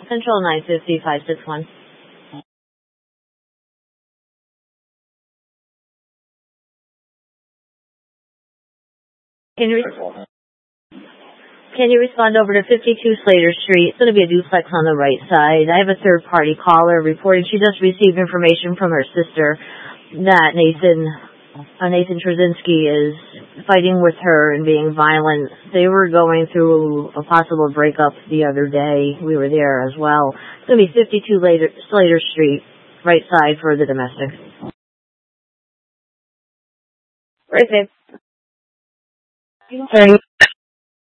Central 950-561. Can you respond over to 52 Slater Street? It's going to be a duplex on the right side. I have a third-party caller reporting she just received information from her sister that Nathan Trzynski is fighting with her and being violent. They were going through a possible breakup the other day. We were there as well. It's going to be 52 Slater Street, right side for the domestic. Right there.